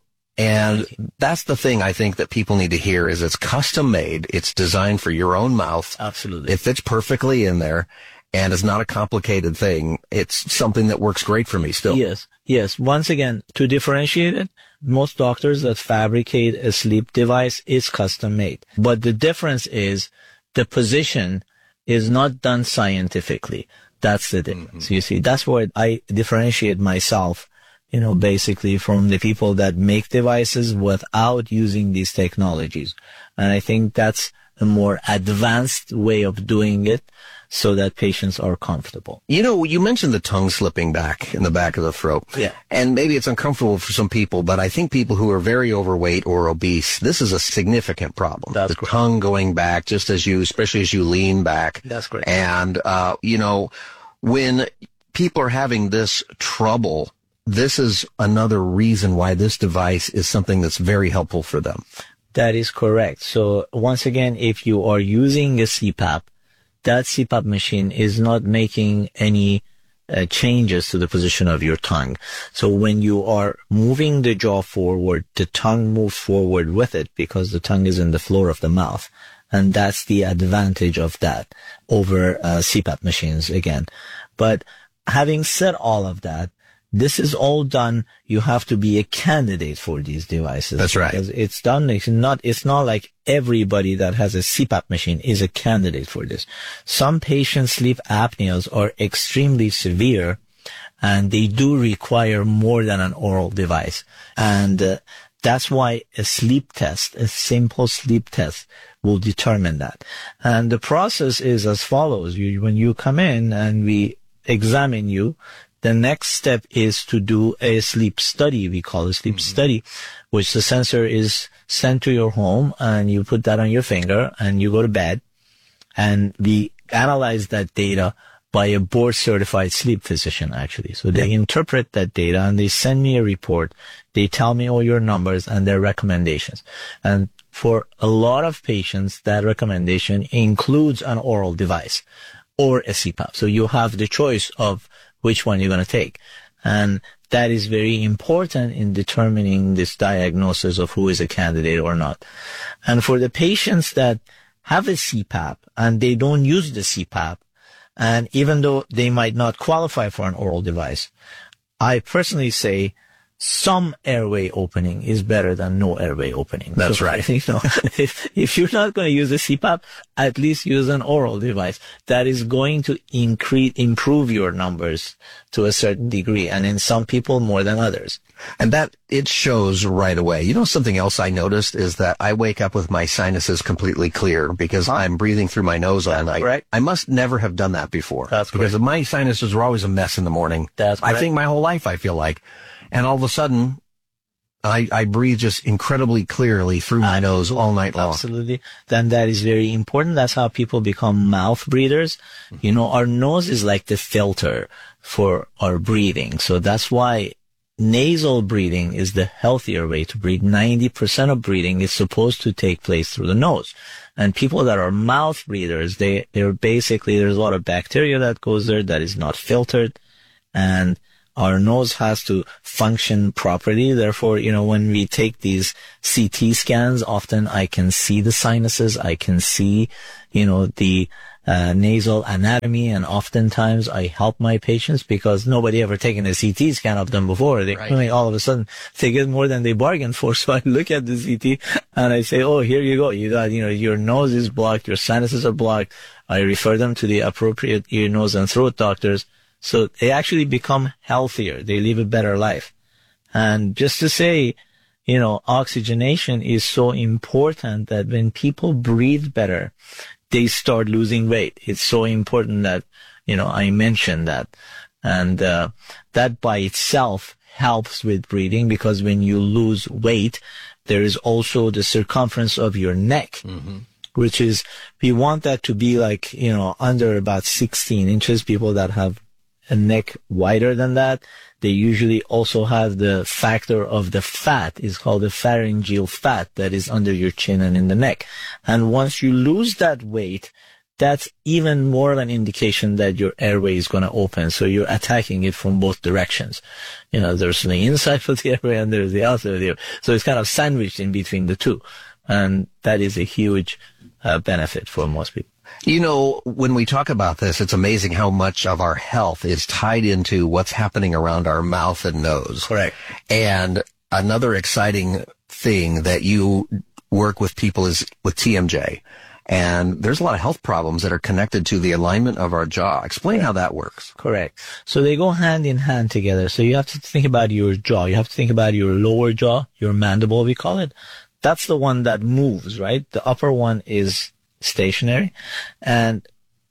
and that's the thing I think that people need to hear is it's custom made. It's designed for your own mouth. Absolutely. It fits perfectly in there, and it's not a complicated thing. It's something that works great for me still. Yes. Once again, to differentiate it, most doctors that fabricate a sleep device is custom made. But the difference is the position is not done scientifically. That's the difference. Mm-hmm. You see, that's where I differentiate myself, basically from the people that make devices without using these technologies. And I think that's a more advanced way of doing it so that patients are comfortable. You mentioned the tongue slipping back in the back of the throat. Yeah. And maybe it's uncomfortable for some people, but I think people who are very overweight or obese, this is a significant problem. That's the correct. Tongue going back especially as you lean back. That's correct. And, when people are having this trouble, this is another reason why this device is something that's very helpful for them. That is correct. So once again, if you are using a CPAP, that CPAP machine is not making any changes to the position of your tongue. So when you are moving the jaw forward, the tongue moves forward with it because the tongue is in the floor of the mouth. And that's the advantage of that over CPAP machines again. But having said all of that, this is all done. You have to be a candidate for these devices. That's right. Because it's done. It's not like everybody that has a CPAP machine is a candidate for this. Some patients' sleep apneas are extremely severe, and they do require more than an oral device. And that's why a sleep test, a simple sleep test, will determine that. And the process is as follows. When you come in and we examine you, the next step is to do a sleep study. We call it sleep study, which the sensor is sent to your home, and you put that on your finger and you go to bed, and we analyze that data by a board certified sleep physician, actually. So they interpret that data and they send me a report. They tell me all your numbers and their recommendations. And for a lot of patients, that recommendation includes an oral device or a CPAP. So you have the choice of which one you're going to take. And that is very important in determining this diagnosis of who is a candidate or not. And for the patients that have a CPAP and they don't use the CPAP, and even though they might not qualify for an oral device, I personally say some airway opening is better than no airway opening. That's right. If you're not going to use a CPAP, at least use an oral device. That is going to improve your numbers to a certain degree, and in some people more than others. And that, it shows right away. Something else I noticed is that I wake up with my sinuses completely clear because I'm breathing through my nose all night. Right. I must never have done that before. That's because correct. my sinuses were always a mess in the morning. That's correct. I think my whole life, I feel like. And all of a sudden, I breathe just incredibly clearly through my nose all night long. Absolutely. Then that is very important. That's how people become mouth breathers. Our nose is like the filter for our breathing. So that's why nasal breathing is the healthier way to breathe. 90% of breathing is supposed to take place through the nose. And people that are mouth breathers, they're basically, there's a lot of bacteria that goes there that is not filtered. And our nose has to function properly. Therefore, when we take these CT scans, often I can see the sinuses. I can see, the nasal anatomy, and oftentimes I help my patients because nobody ever taken a CT scan of them before. All of a sudden they get more than they bargained for. So I look at the CT and I say, oh, here you go. You got, your nose is blocked. Your sinuses are blocked. I refer them to the appropriate ear, nose, and throat doctors. So they actually become healthier. They live a better life. And just to say, oxygenation is so important that when people breathe better, they start losing weight. It's so important that, I mentioned that. And that by itself helps with breathing, because when you lose weight, there is also the circumference of your neck, which is, we want that to be like, under about 16 inches. People that have a neck wider than that, they usually also have the factor of the fat, is called the pharyngeal fat, that is under your chin and in the neck. And once you lose that weight, that's even more of an indication that your airway is going to open. So you're attacking it from both directions. There's the inside of the airway and there's the outside of the airway. So it's kind of sandwiched in between the two. And that is a huge benefit for most people. When we talk about this, it's amazing how much of our health is tied into what's happening around our mouth and nose. Correct. And another exciting thing that you work with people is with TMJ. And there's a lot of health problems that are connected to the alignment of our jaw. Explain how that works. Correct. So they go hand in hand together. So you have to think about your jaw. You have to think about your lower jaw, your mandible, we call it. That's the one that moves, right? The upper one is stationary. And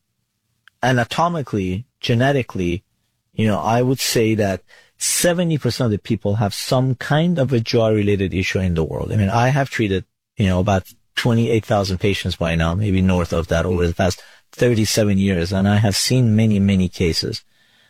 anatomically, genetically, I would say that 70% of the people have some kind of a jaw-related issue in the world. I mean, I have treated, about 28,000 patients by now, maybe north of that, over the past 37 years, and I have seen many, many cases.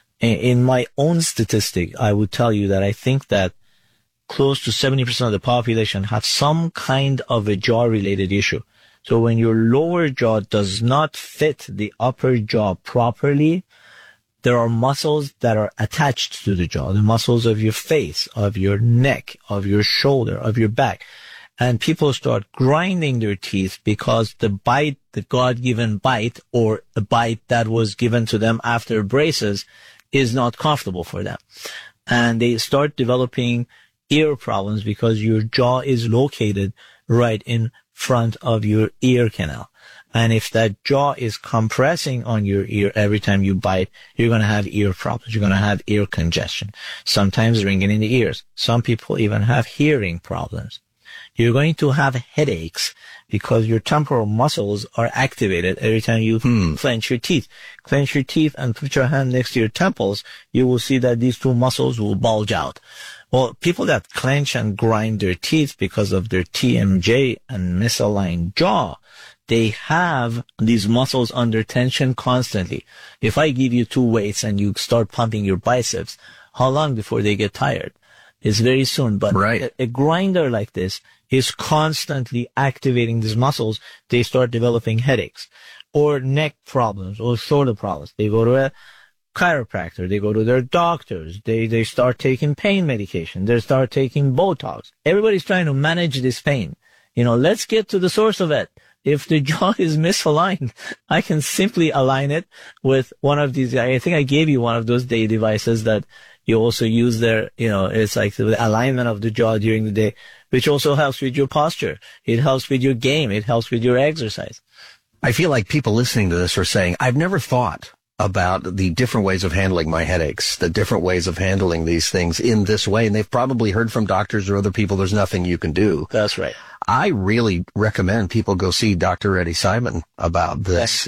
In my own statistic, I would tell you that I think that close to 70% of the population have some kind of a jaw-related issue. So when your lower jaw does not fit the upper jaw properly, there are muscles that are attached to the jaw, the muscles of your face, of your neck, of your shoulder, of your back. And people start grinding their teeth because the bite, the God-given bite, or a bite that was given to them after braces, is not comfortable for them. And they start developing ear problems because your jaw is located right in front of your ear canal. And if that jaw is compressing on your ear every time you bite, you're going to have ear problems. You're going to have ear congestion, sometimes ringing in the ears. Some people even have hearing problems. You're going to have headaches because your temporal muscles are activated every time you clench your teeth. Clench your teeth and put your hand next to your temples. You will see that these two muscles will bulge out. Well, people that clench and grind their teeth because of their TMJ and misaligned jaw, they have these muscles under tension constantly. If I give you two weights and you start pumping your biceps, how long before they get tired? It's very soon. But a grinder like this is constantly activating these muscles. They start developing headaches or neck problems or shoulder problems. They go to a chiropractor, they go to their doctors, they start taking pain medication, they start taking Botox. Everybody's trying to manage this pain. Let's get to the source of it. If the jaw is misaligned, I can simply align it with one of these. I think I gave you one of those day devices that you also use there. It's like the alignment of the jaw during the day, which also helps with your posture. It helps with your game. It helps with your exercise. I feel like people listening to this are saying, I've never thought about the different ways of handling my headaches, the different ways of handling these things in this way. And they've probably heard from doctors or other people, there's nothing you can do. That's right. I really recommend people go see Dr. Eddie Simon about this,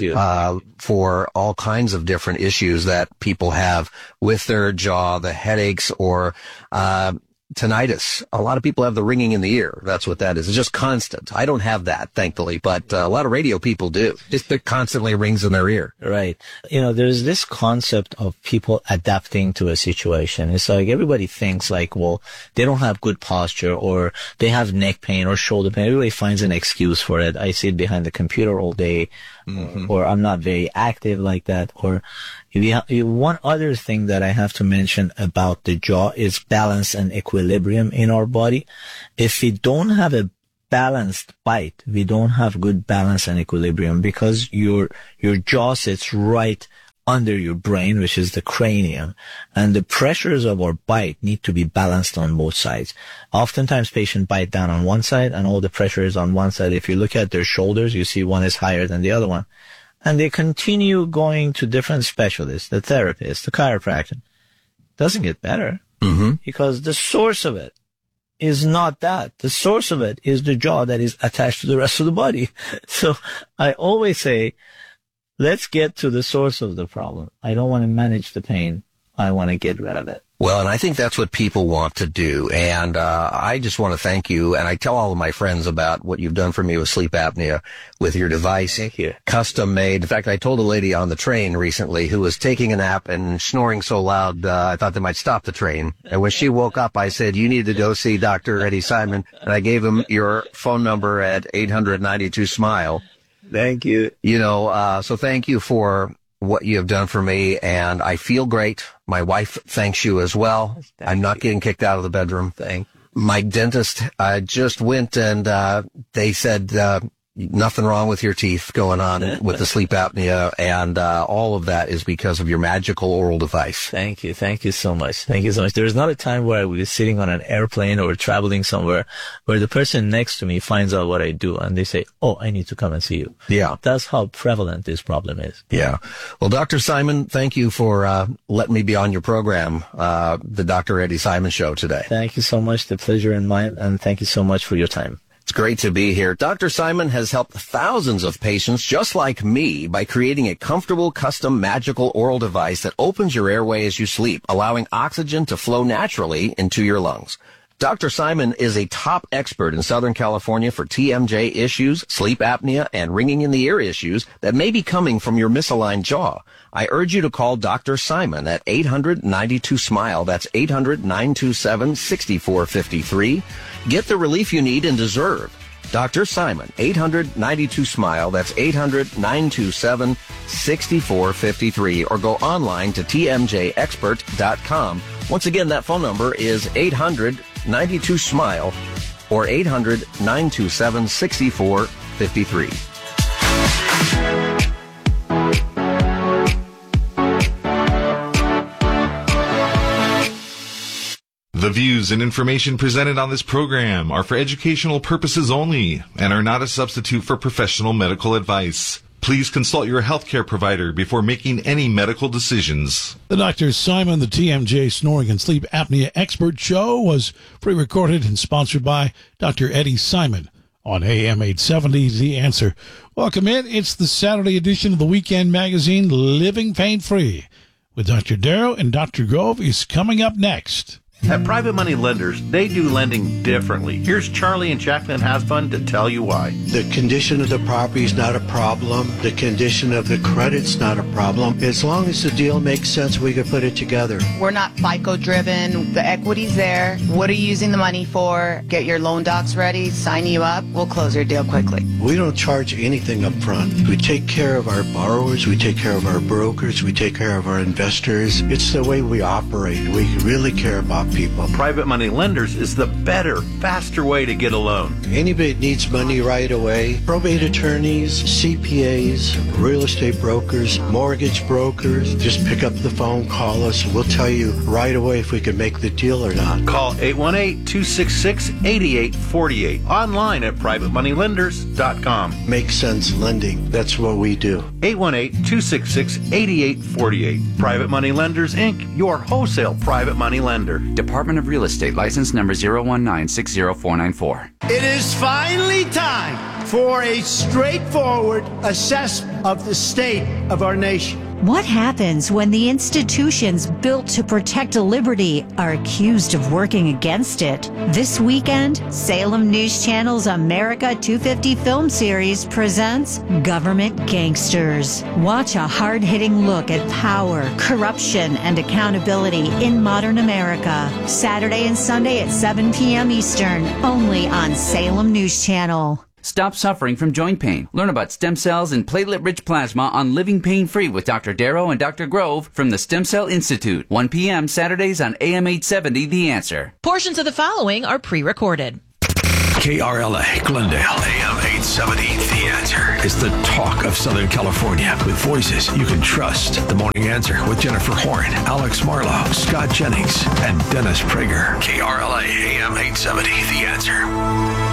for all kinds of different issues that people have with their jaw, the headaches, or, tinnitus. A lot of people have the ringing in the ear. That's what that is. It's just constant. I don't have that, thankfully, but a lot of radio people do. Just it constantly rings in their ear. Right. There's this concept of people adapting to a situation. It's like everybody thinks like, well, they don't have good posture or they have neck pain or shoulder pain. Everybody finds an excuse for it. I sit behind the computer all day, or I'm not very active like that. Or one other thing that I have to mention about the jaw is balance and equilibrium in our body. If we don't have a balanced bite, we don't have good balance and equilibrium because your jaw sits right under your brain, which is the cranium, and the pressures of our bite need to be balanced on both sides. Oftentimes patients bite down on one side and all the pressure is on one side. If you look at their shoulders, you see one is higher than the other one. And they continue going to different specialists, the therapist, the chiropractor. Doesn't get better because the source of it is not that. The source of it is the jaw that is attached to the rest of the body. So I always say, let's get to the source of the problem. I don't want to manage the pain. I want to get rid of it. Well, and I think that's what people want to do. And I just want to thank you. And I tell all of my friends about what you've done for me with sleep apnea, with your device. Thank you. Custom made. In fact, I told a lady on the train recently who was taking a nap and snoring so loud, I thought they might stop the train. And when she woke up, I said, you need to go see Dr. Eddie Simon. And I gave him your phone number at 892-SMILE. Thank you. So thank you for what you have done for me, and I feel great. My wife thanks you as well. I'm not getting kicked out of the bedroom. My dentist, I just went and they said nothing wrong with your teeth going on with the sleep apnea, and all of that is because of your magical oral device. Thank you. Thank you so much. Thank you so much. There's not a time where I was sitting on an airplane or traveling somewhere where the person next to me finds out what I do and they say, oh, I need to come and see you. Yeah. That's how prevalent this problem is. Yeah. Well, Dr. Simon, thank you for letting me be on your program, the Dr. Eddie Simon Show today. Thank you so much. The pleasure is mine, and thank you so much for your time. It's great to be here. Dr. Simon has helped thousands of patients just like me by creating a comfortable, custom, magical oral device that opens your airway as you sleep, allowing oxygen to flow naturally into your lungs. Dr. Simon is a top expert in Southern California for TMJ issues, sleep apnea, and ringing in the ear issues that may be coming from your misaligned jaw. I urge you to call Dr. Simon at 800-92-SMILE. That's 800-927-6453. Get the relief you need and deserve. Dr. Simon, 800-92-SMILE. That's 800-927-6453. Or go online to tmjexpert.com. Once again, that phone number is 800-92-SMILE or 800-927-6453. The views and information presented on this program are for educational purposes only and are not a substitute for professional medical advice. Please consult your healthcare provider before making any medical decisions. The Dr. Simon, the TMJ Snoring and Sleep Apnea Expert Show was pre-recorded and sponsored by Dr. Eddie Simon on AM 870, The Answer. Welcome in. It's the Saturday edition of the weekend magazine, Living Pain-Free, with Dr. Darrow and Dr. Gove is coming up next. At Private Money Lenders, they do lending differently. Here's Charlie and Jacqueline Hasbun to tell you why. The condition of the property is not a problem. The condition of the credit's not a problem. As long as the deal makes sense, we can put it together. We're not FICO driven. The equity's there. What are you using the money for? Get your loan docs ready, sign you up. We'll close your deal quickly. We don't charge anything up front. We take care of our borrowers. We take care of our brokers. We take care of our investors. It's the way we operate. We really care about people. Private Money Lenders is the better, faster way to get a loan. Anybody that needs money right away, probate attorneys, CPAs, real estate brokers, mortgage brokers, just pick up the phone, call us, and we'll tell you right away if we can make the deal or not. Call 818-266-8848. Online at privatemoneylenders.com. Make sense lending. That's what we do. 818-266-8848. Private Money Lenders, Inc., your wholesale private money lender. Department of Real Estate, license number 019-60494. It is finally time for a straightforward assessment of the state of our nation. What happens when the institutions built to protect liberty are accused of working against it? This weekend, Salem News Channel's America 250 film series presents Government Gangsters. Watch a hard-hitting look at power, corruption, and accountability in modern America. Saturday and Sunday at 7 p.m. Eastern, only on Salem News Channel. Stop suffering from joint pain. Learn about stem cells and platelet-rich plasma on Living Pain-Free with Dr. Darrow and Dr. Grove from the Stem Cell Institute. 1 p.m. Saturdays on AM 870, The Answer. Portions of the following are pre-recorded. KRLA, Glendale, AM 870, The Answer is the talk of Southern California with voices you can trust. The Morning Answer with Jennifer Horn, Alex Marlowe, Scott Jennings, and Dennis Prager. KRLA, AM 870, The Answer.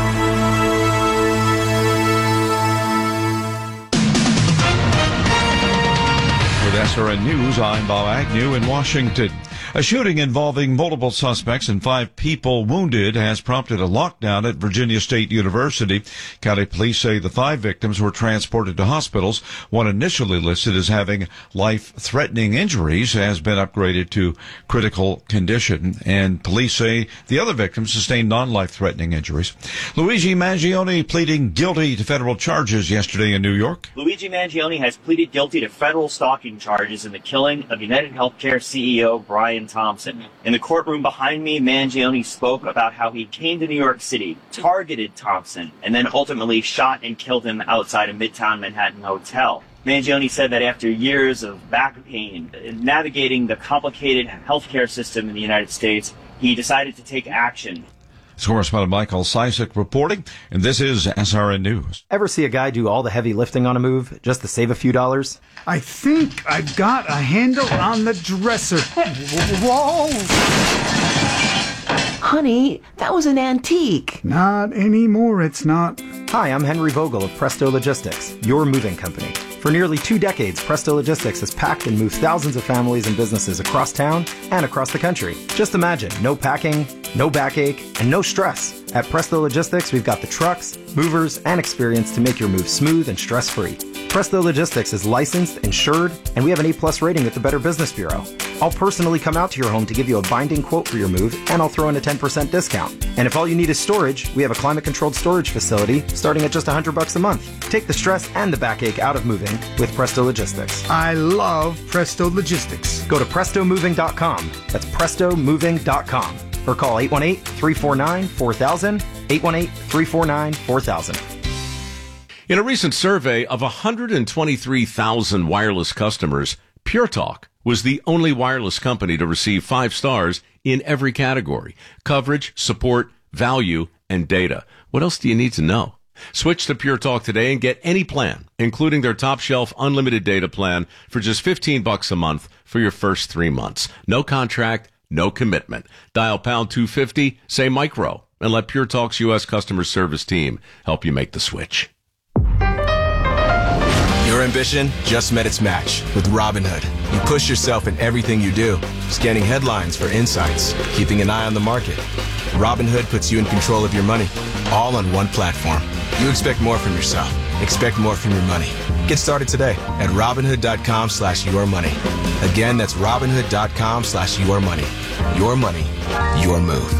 With SRN News, I'm Bob Agnew in Washington. A shooting involving multiple suspects and 5 people wounded has prompted a lockdown at Virginia State University. County police say the 5 victims were transported to hospitals. One initially listed as having life-threatening injuries has been upgraded to critical condition, and police say the other victims sustained non-life-threatening injuries. Luigi Mangione pleading guilty to federal charges yesterday in New York. Luigi Mangione has pleaded guilty to federal stalking charges in the killing of United Healthcare CEO Brian Thompson. In the courtroom behind me, Mangione spoke about how he came to New York City, targeted Thompson, and then ultimately shot and killed him outside a Midtown Manhattan hotel. Mangione said that after years of back pain and navigating the complicated healthcare system in the United States, he decided to take action. Correspondent Michael Sisek reporting, and this is SRN News. Ever see a guy do all the heavy lifting on a move just to save a few dollars? I think I've got a handle on the dresser. Whoa! Honey, that was an antique. Not anymore, it's not. Hi, I'm Henry Vogel of Presto Logistics, your moving company. For nearly 2 decades, Presto Logistics has packed and moved thousands of families and businesses across town and across the country. Just imagine, no packing, no backache, and no stress. At Presto Logistics, we've got the trucks, movers, and experience to make your move smooth and stress-free. Presto Logistics is licensed, insured, and we have an A+ rating with the Better Business Bureau. I'll personally come out to your home to give you a binding quote for your move, and I'll throw in a 10% discount. And if all you need is storage, we have a climate-controlled storage facility starting at just $100 a month. Take the stress and the backache out of moving with Presto Logistics. I love Presto Logistics. Go to PrestoMoving.com. That's PrestoMoving.com. Or call 818-349-4000, 818-349-4000. In a recent survey of 123,000 wireless customers, Pure Talk was the only wireless company to receive 5 stars in every category: coverage, support, value, and data. What else do you need to know? Switch to Pure Talk today and get any plan, including their top shelf unlimited data plan, for just $15 a month for your first 3 months. No contract, no commitment. Dial pound 250, say micro, and let Pure Talk's U.S. customer service team help you make the switch. Your ambition just met its match with Robinhood. You push yourself in everything you do, scanning headlines for insights, keeping an eye on the market. Robinhood puts you in control of your money, all on one platform. You expect more from yourself. Expect more from your money. Get started today at Robinhood.com/yourmoney. Again, that's Robinhood.com/yourmoney. Your money, your move.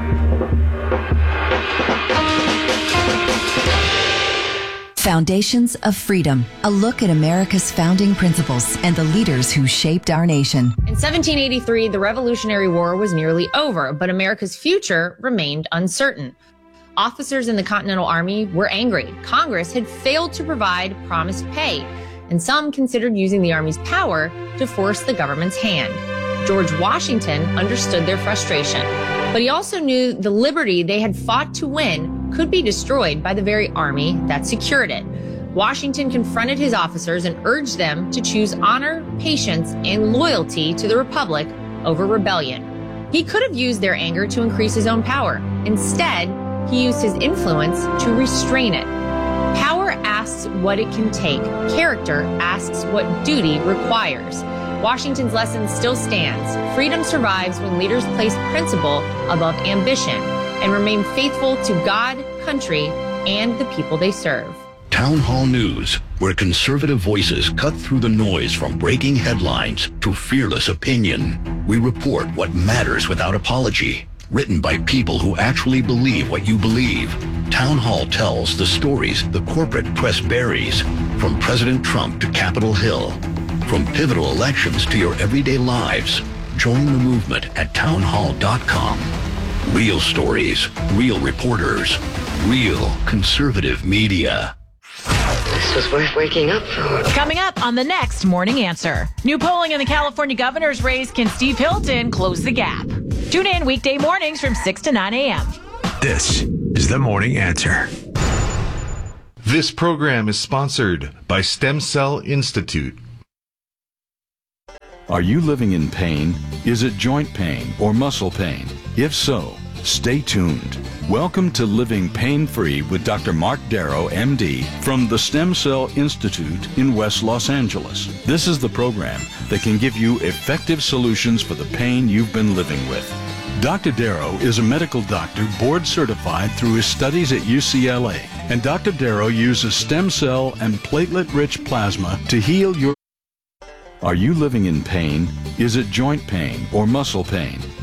Foundations of Freedom, a look at America's founding principles and the leaders who shaped our nation. In 1783, the Revolutionary War was nearly over, but America's future remained uncertain. Officers in the Continental Army were angry. Congress had failed to provide promised pay, and some considered using the Army's power to force the government's hand. George Washington understood their frustration, but he also knew the liberty they had fought to win could be destroyed by the very army that secured it. Washington confronted his officers and urged them to choose honor, patience, and loyalty to the Republic over rebellion. He could have used their anger to increase his own power. Instead, he used his influence to restrain it. Power asks what it can take. Character asks what duty requires. Washington's lesson still stands. Freedom survives when leaders place principle above ambition and remain faithful to God, country, and the people they serve. Town Hall News, where conservative voices cut through the noise from breaking headlines to fearless opinion. We report what matters without apology. Written by people who actually believe what you believe. Town Hall tells the stories the corporate press buries, from President Trump to Capitol Hill. From pivotal elections to your everyday lives. Join the movement at townhall.com. Real stories, real reporters, real conservative media. This was worth waking up for. Coming up on the next Morning Answer. New polling in the California governor's race. Can Steve Hilton close the gap? Tune in weekday mornings from 6 to 9 a.m. This is the Morning Answer. This program is sponsored by Stem Cell Institute. Are you living in pain? Is it joint pain or muscle pain? If so, stay tuned. Welcome to Living Pain-Free with Dr. Mark Darrow, MD, from the Stem Cell Institute in West Los Angeles. This is the program that can give you effective solutions for the pain you've been living with. Dr. Darrow is a medical doctor board certified through his studies at UCLA, and Dr. Darrow uses stem cell and platelet-rich plasma to heal your... Are you living in pain? Is it joint pain or muscle pain?